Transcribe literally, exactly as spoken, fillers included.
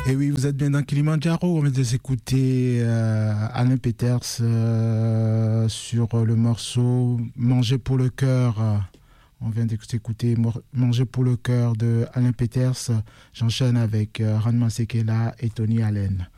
Et oui, vous êtes bien dans Kilimandjaro. On vient de s'écouter euh, Alain Peters euh, sur le morceau Manger pour le cœur. On vient d'écouter Manger pour le cœur de Alain Peters. J'enchaîne avec euh, Ranma Sekela et Tony Allen.